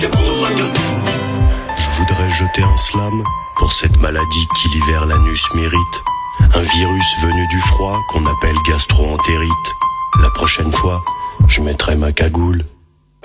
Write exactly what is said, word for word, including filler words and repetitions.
Je voudrais jeter un slam pour cette maladie qui l'hiver l'anus mérite. Un virus venu du froid qu'on appelle gastro-entérite. La prochaine fois, je mettrai ma cagoule